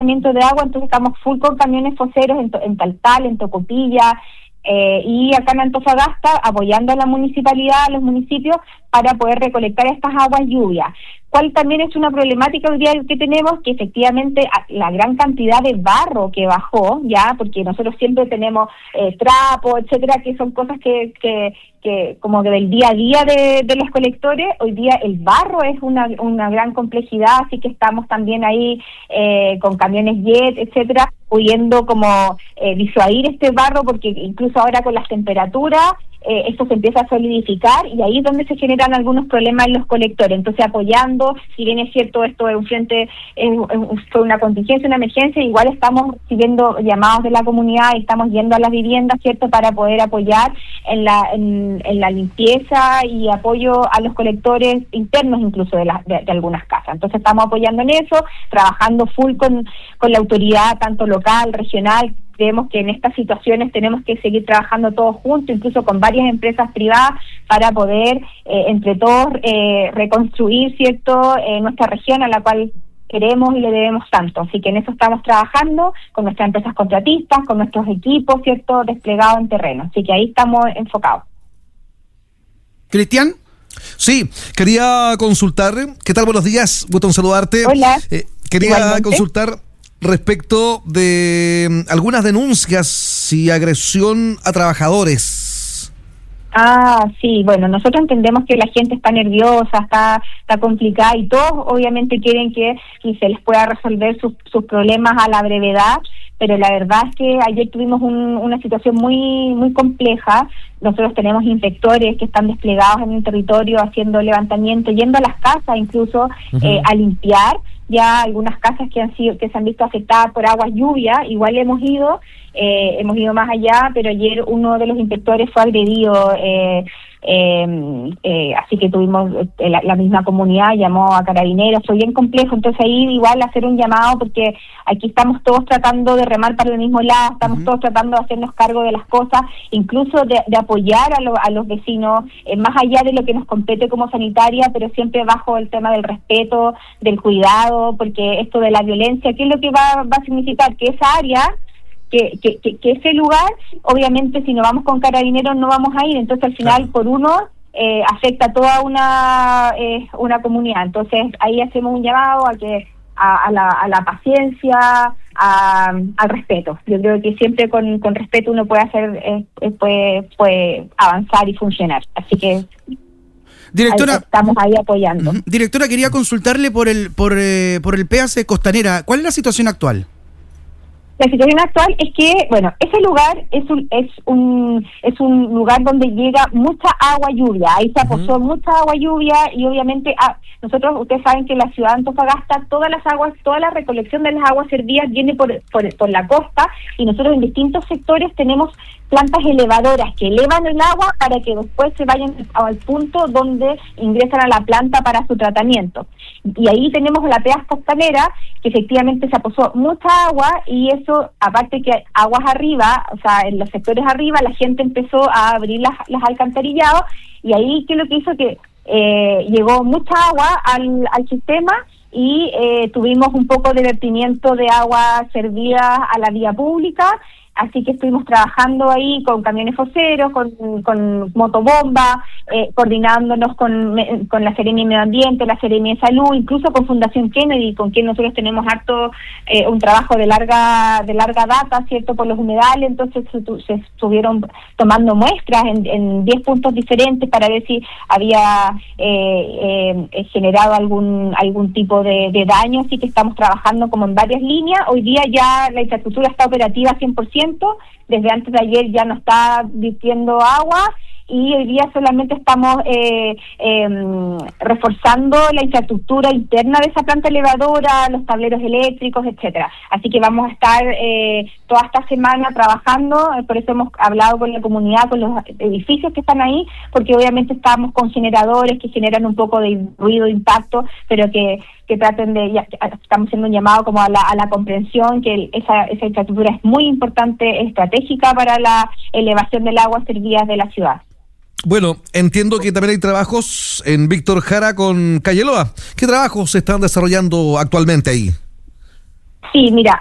de agua, entonces estamos full con camiones foceros en Taltal, en Tocopilla, y acá en Antofagasta, apoyando a la municipalidad, a los municipios, para poder recolectar estas aguas lluvias. ¿Cuál también es una problemática hoy día que tenemos? Que efectivamente la gran cantidad de barro que bajó, ya, porque nosotros siempre tenemos trapo, etcétera, que son cosas que como que del día a día de los colectores. Hoy día el barro es una gran complejidad, así que estamos también ahí con camiones jet, etcétera, pudiendo como disuadir este barro, porque incluso ahora con las temperaturas esto se empieza a solidificar y ahí es donde se generan algunos problemas en los colectores. Entonces apoyando, si bien es cierto esto es un frente, fue una contingencia, una emergencia, igual estamos siguiendo llamados de la comunidad y estamos yendo a las viviendas, cierto, para poder apoyar en la limpieza y apoyo a los colectores internos incluso de algunas casas. Entonces estamos apoyando en eso, trabajando full con la autoridad tanto local, regional. Creemos que en estas situaciones tenemos que seguir trabajando todos juntos, incluso con varias empresas privadas, para poder entre todos reconstruir, cierto, nuestra región a la cual queremos y le debemos tanto. Así que en eso estamos trabajando con nuestras empresas contratistas, con nuestros equipos, cierto, desplegados en terreno. Así que ahí estamos enfocados. Cristian. Sí, quería consultar. ¿Qué tal? Buenos días, gusto en saludarte. Hola. Quería Igualmente consultar respecto de algunas denuncias y agresión a trabajadores. Sí, bueno, nosotros entendemos que la gente está nerviosa, está complicada y todos obviamente quieren que se les pueda resolver sus problemas a la brevedad, pero la verdad es que ayer tuvimos una situación muy muy compleja. Nosotros tenemos inspectores que están desplegados en el territorio haciendo levantamiento, yendo a las casas incluso a limpiar. Ya algunas casas que se han visto afectadas por aguas lluvias, igual hemos ido más allá, pero ayer uno de los inspectores fue agredido, así que tuvimos la misma comunidad llamó a carabineros. Fue bien complejo, entonces ahí igual hacer un llamado, porque aquí estamos todos tratando de remar para el mismo lado, estamos todos tratando de hacernos cargo de las cosas, incluso de apoyar a los vecinos, más allá de lo que nos compete como sanitaria, pero siempre bajo el tema del respeto, del cuidado, porque esto de la violencia, ¿qué es lo que va a significar? Que esa área, que ese lugar, obviamente si no vamos con carabineros no vamos a ir, entonces al final por uno afecta a toda una comunidad. Entonces ahí hacemos un llamado a la paciencia, al respeto. Yo creo que siempre con respeto uno puede hacer puede avanzar y funcionar, así que directora, estamos ahí apoyando. Directora, quería consultarle por el PAC Costanera. ¿Cuál es la situación actual? La situación actual es que, bueno, ese lugar es un lugar donde llega mucha agua lluvia. Ahí se aposó mucha agua lluvia y obviamente nosotros, ustedes saben que la ciudad de Antofagasta, toda la recolección de las aguas servidas viene por la costa, y nosotros en distintos sectores tenemos plantas elevadoras que elevan el agua para que después se vayan al punto donde ingresan a la planta para su tratamiento. Y ahí tenemos la PAC Costanera, que efectivamente se aposó mucha agua, y eso, aparte que aguas arriba, o sea, en los sectores arriba, la gente empezó a abrir las alcantarillados, y ahí, ¿qué es lo que hizo? Que llegó mucha agua al sistema, y tuvimos un poco de vertimiento de agua servida a la vía pública. Así que estuvimos trabajando ahí con camiones foceros, con motobomba, coordinándonos con la Seremi de Medio Ambiente, la Seremi de Salud, incluso con Fundación Kennedy, con quien nosotros tenemos harto un trabajo de larga data, ¿cierto?, por los humedales. Entonces se estuvieron tomando muestras en 10 puntos diferentes para ver si había generado algún tipo de daño. Así que estamos trabajando como en varias líneas. Hoy día ya la infraestructura está operativa 100%, desde antes de ayer ya no está virtiendo agua, y hoy día solamente estamos reforzando la infraestructura interna de esa planta elevadora, los tableros eléctricos, etcétera. Así que vamos a estar toda esta semana trabajando, por eso hemos hablado con la comunidad, con los edificios que están ahí, porque obviamente estamos con generadores que generan un poco de ruido, impacto, pero que traten estamos haciendo un llamado como a la comprensión, que esa infraestructura es muy importante, estratégica para la elevación del agua servida de la ciudad. Bueno, entiendo que también hay trabajos en Víctor Jara con Calle Loa. ¿Qué trabajos se están desarrollando actualmente ahí? Sí, mira,